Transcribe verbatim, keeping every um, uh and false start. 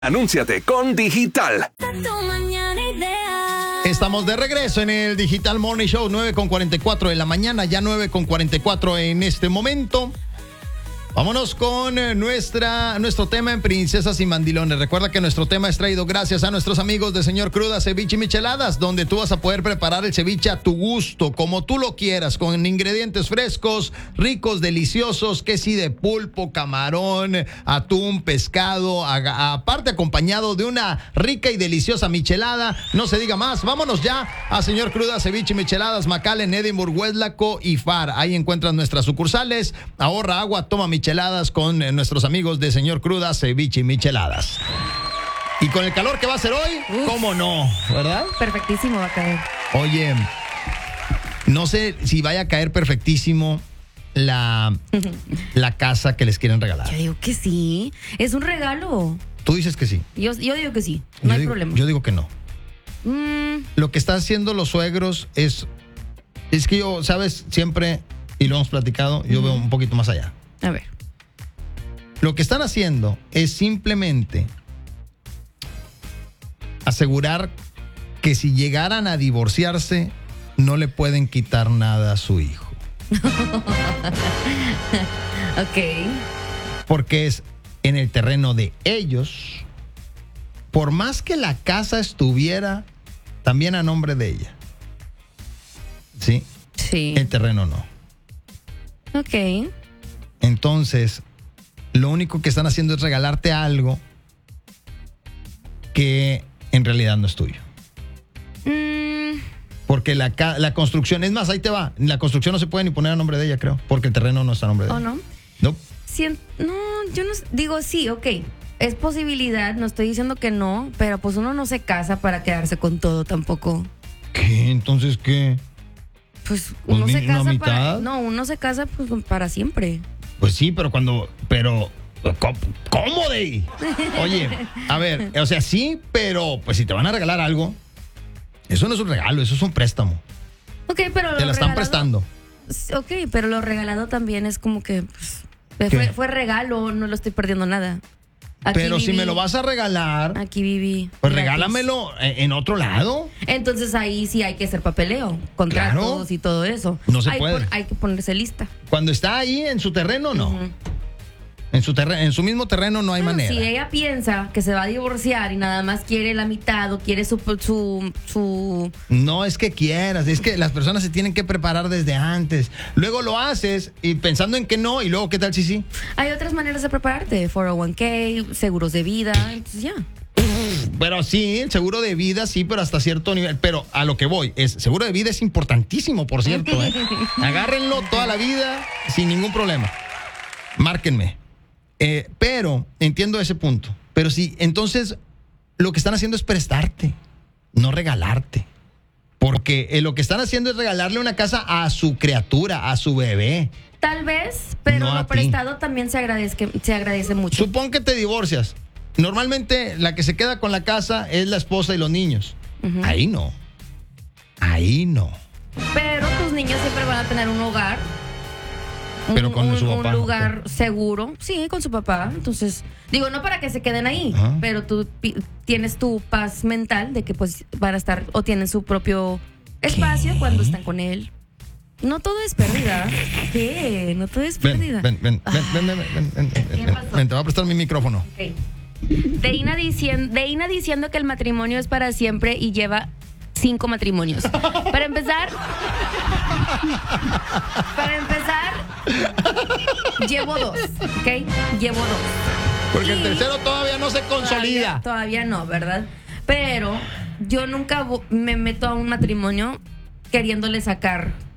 Anúnciate con Digital. Estamos de regreso en el Digital Morning Show, nueve con cuarenta y cuatro de la mañana, ya nueve con cuarenta y cuatro en este momento. Vámonos con nuestra, nuestro tema en Princesas y Mandilones. Recuerda que nuestro tema es traído gracias a nuestros amigos de Señor Cruda Ceviche y Micheladas, donde tú vas a poder preparar el ceviche a tu gusto, como tú lo quieras, con ingredientes frescos, ricos, deliciosos, que sí de pulpo, camarón, atún, pescado, a, a, aparte acompañado de una rica y deliciosa michelada. No se diga más, vámonos ya a Señor Cruda Ceviche y Micheladas, McAllen, Edinburgh, Westlaco y Far. Ahí encuentras nuestras sucursales. Ahorra agua, toma micheladas. Micheladas con eh, nuestros amigos de Señor Cruda, Ceviche y Micheladas. Y con el calor que va a hacer hoy, Uf. ¿Cómo no? ¿Verdad? Perfectísimo va a caer. Oye, no sé si vaya a caer perfectísimo la, la casa que les quieren regalar. Yo digo que sí. Es un regalo. Tú dices que sí. Yo, yo digo que sí. No yo hay digo, problema. Yo digo que no. Mm. Lo que están haciendo los suegros es... Es que yo, ¿sabes? Siempre, y lo hemos platicado, yo mm. veo un poquito más allá. A ver. Lo que están haciendo es simplemente asegurar que si llegaran a divorciarse, no le pueden quitar nada a su hijo. Ok. Porque es en el terreno de ellos, por más que la casa estuviera también a nombre de ella. ¿Sí? Sí. El terreno no. Ok. Entonces, lo único que están haciendo es regalarte algo que en realidad no es tuyo. Mm. Porque la, la construcción, es más, ahí te va, la construcción no se puede ni poner a nombre de ella, creo, porque el terreno no está a nombre de ¿Oh, ella. no? No. Si, no, yo no digo sí, ok. Es posibilidad, no estoy diciendo que no, pero pues uno no se casa para quedarse con todo tampoco. ¿Qué? Entonces, ¿qué? Pues uno ¿Pues se casa mitad? para... No, uno se casa pues para siempre. Pues sí, pero cuando... Pero... ¿Cómo, cómo de ahí? Oye, a ver, o sea, sí, pero pues si te van a regalar algo, eso no es un regalo, eso es un préstamo. Ok, pero... Te la están prestando. Ok, pero lo regalado también es como que... Pues, fue, fue regalo, no lo estoy perdiendo nada. Aquí pero viví, si me lo vas a regalar... Aquí viví. Pues gratis. Regálamelo en otro lado. Entonces ahí sí hay que hacer papeleo, contratos claro. y todo eso. No se hay puede. Por, hay que ponerse lista. Cuando está ahí en su terreno, no. Uh-huh. En su, terreno, en su mismo terreno no hay bueno, manera. Si ella piensa que se va a divorciar y nada más quiere la mitad o quiere su, su, su... No es que quieras, es que las personas se tienen que preparar desde antes. Luego lo haces y pensando en que no, y luego ¿qué tal si sí? Hay otras maneras de prepararte, cuatro oh one k, seguros de vida, entonces ya. Pero sí, el seguro de vida sí, pero hasta cierto nivel. Pero a lo que voy, es seguro de vida es importantísimo, por cierto. ¿eh? Agárrenlo toda la vida sin ningún problema. Márquenme. Eh, pero entiendo ese punto. Pero sí, entonces lo que están haciendo es prestarte, no regalarte. Porque eh, lo que están haciendo es regalarle una casa a su criatura, a su bebé. Tal vez, pero no lo prestado también se agradece, se agradece mucho. Supón que te divorcias. Normalmente la que se queda con la casa es la esposa y los niños. Uh-huh. Ahí no. Ahí no. Pero tus niños siempre van a tener un hogar. Pero un, con un, su papá. Un lugar okay. seguro. Sí, con su papá. Entonces, digo, no para que se queden ahí, uh-huh. pero tú pi- tienes tu paz mental de que pues van a estar o tienen su propio espacio ¿Qué? Cuando están con él. No todo es pérdida. ¿Qué? No todo es pérdida. Ven, ven, ven, ven, ven, ven, ven, ven, ven, ven, ven, te voy a prestar mi micrófono. Okay. Deina, dicien- Deina diciendo que el matrimonio es para siempre y lleva cinco matrimonios. Para empezar, para empezar, llevo dos, ¿ok? Llevo dos. Porque y el tercero todavía no se consolida. Todavía, todavía no, ¿verdad? Pero yo nunca me meto a un matrimonio queriéndole sacar